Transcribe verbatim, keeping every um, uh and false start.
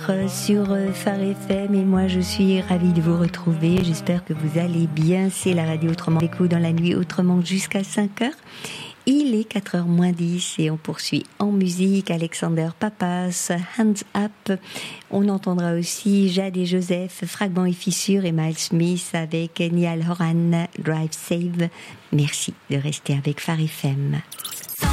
sur Phare F M et moi je suis ravie de vous retrouver. J'espère que vous allez bien. C'est la radio Autrement Écho dans la nuit autrement jusqu'à cinq heures. Il est quatre heures moins dix et on poursuit en musique Alexander Pappas, Hands Up. On entendra aussi Jade et Joseph, Fragments et Fissures et Miles Smith avec Niall Horan, Drive Save. Merci de rester avec Phare F M.